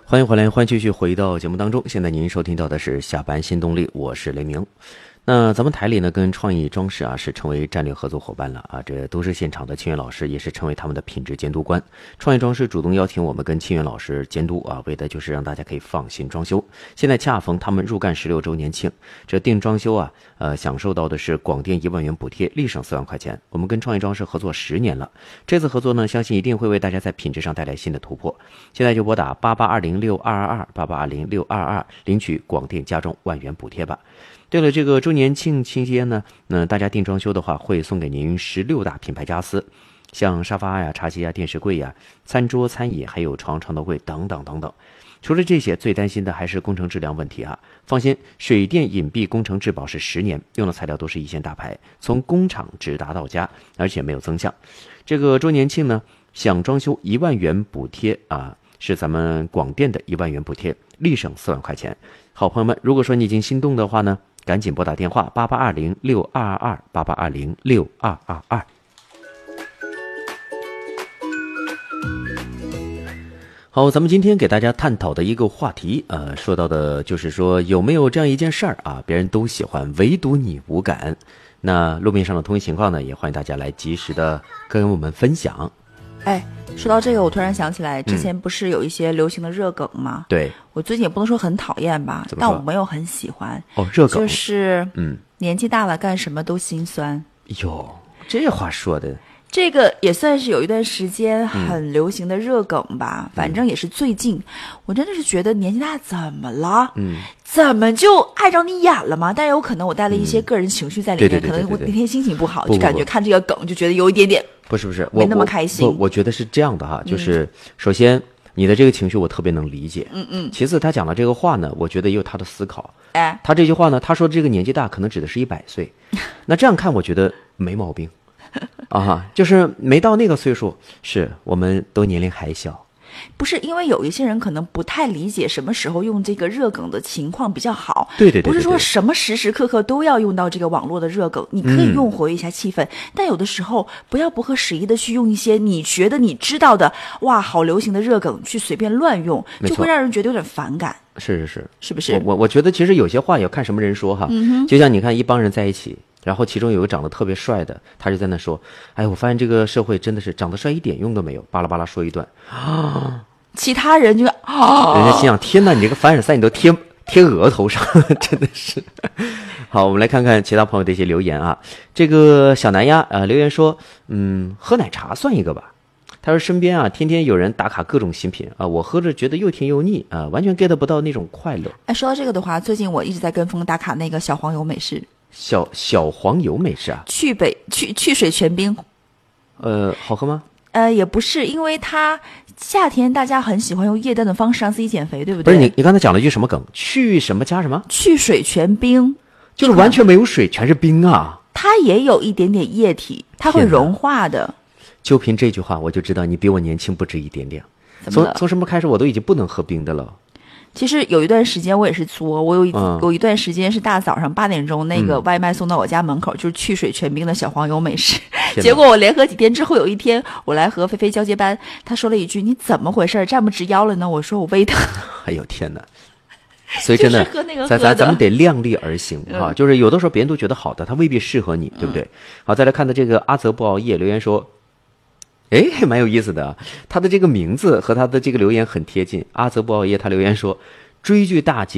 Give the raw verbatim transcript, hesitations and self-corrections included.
欢迎回来，欢迎继续回到节目当中。现在您收听到的是下班新动力，我是雷鸣。那咱们台里呢，跟创意装饰啊是成为战略合作伙伴了啊。这都市现场的清源老师也是成为他们的品质监督官。创意装饰主动邀请我们跟清源老师监督啊，为的就是让大家可以放心装修。现在恰逢他们入干十六周年庆，这定装修啊，呃，享受到的是广电一万元补贴，立省四万块钱。我们跟创意装饰合作十年了，这次合作呢，相信一定会为大家在品质上带来新的突破。现在就拨打八八二零六二二二八八二零六二二二领取广电家装万元补贴吧。对了，这个周年庆期间呢，那大家定装修的话，会送给您十六大品牌家私，像沙发呀、茶几呀、电视柜呀、餐桌、餐椅，还有床、床头柜等等等等。除了这些，最担心的还是工程质量问题啊。放心，水电隐蔽工程质保是十年，用的材料都是一线大牌，从工厂直达到家，而且没有增项。这个周年庆呢，想装修一万元补贴啊，是咱们广电的一万元补贴，立省四万块钱。好朋友们，如果说你已经心动的话呢，赶紧拨打电话八八二零六二二二八八二零六二二二。好，咱们今天给大家探讨的一个话题，呃，说到的就是说有没有这样一件事儿啊，别人都喜欢，唯独你无感。那路面上的通行情况呢，也欢迎大家来及时的跟我们分享。 哎，说到这个，我突然想起来，之前不是有一些流行的热梗吗？ 对， 我最近也不能说很讨厌吧，但我没有很喜欢。 哦，热梗就是嗯， 年纪大了干什么都心酸。 哟，这话说的。 这个也算是有一段时间很流行的热梗吧，嗯、反正也是最近，我真的是觉得年纪大怎么了？嗯，怎么就爱着你演了吗？但有可能我带了一些个人情绪在里面， 嗯、对对对对对对， 可能我那天心情不好， 不不不就感觉看这个梗就觉得有一点点不是不是没那么开心。 我 我, 我觉得是这样的哈，就是首先。嗯，你的这个情绪我特别能理解， 嗯嗯。 其次，他讲的这个话呢，我觉得也有他的思考。 哎， 他这句话呢，他说这个年纪大，可能指的是一百岁。那这样看，我觉得没毛病，啊，就是没到那个岁数，是我们都年龄还小。 不是，因为有一些人可能不太理解什么时候用这个热梗的情况比较好。 对对 对, 对, 对， 不是说什么时时刻刻都要用到这个网络的热梗，你可以用活跃一下气氛，嗯、但有的时候不要不合时宜的去用一些你觉得你知道的哇好流行的热梗去随便乱用，就会让人觉得有点反感。 是是是， 是不是？ 我我我觉得其实有些话也要看什么人说哈，嗯、就像你看一帮人在一起。然后其中有个长得特别帅的，他就在那说：“哎，我发现这个社会真的是长得帅一点用都没有。”巴拉巴拉说一段啊， 其他人就啊， 人家心想：“天哪，你这个凡尔赛你都贴贴额头上，真的是。”好，我们来看看其他朋友的一些留言啊。这个小南丫呃留言说：“嗯，喝奶茶算一个吧。”他说：“身边啊，天天有人打卡各种新品啊，我喝着觉得又甜又腻啊，完全 get 不到那种快乐。” 哎，说到这个的话，最近我一直在跟风打卡那个小黄油美式。 小小黄油美式啊， 去北去去水全冰， 呃，好喝吗？ 呃，也不是，因为它夏天大家很喜欢用液氮的方式让自己减肥，对不对？ 不是你，你刚才讲了一句什么梗？去什么加什么？ 去水全冰， 就是完全没有水，全是冰啊。 它也有一点点液体，它会融化的。 就凭这句话，我就知道你比我年轻不止一点点。从从什么开始，我都已经不能喝冰的了。 其实有一段时间我也是作，我有一、嗯、有一段时间是大早上八点钟那个外卖送到我家门口，嗯、就是去水全冰的小黄油美式。结果我连喝几天之后，有一天我来和菲菲交接班，他说了一句：“你怎么回事？站不直腰了呢？”我说：“我胃疼。” 哎呦天哪！所以真的，咱咱咱们得量力而行哈、嗯。就是有的时候别人都觉得好的，他未必适合你，对不对？嗯、好，再来看的这个阿泽不熬夜留言说。哎，蛮有意思的，他的这个名字和他的这个留言很贴近。阿泽不熬夜，他留言说：“追剧大姐。”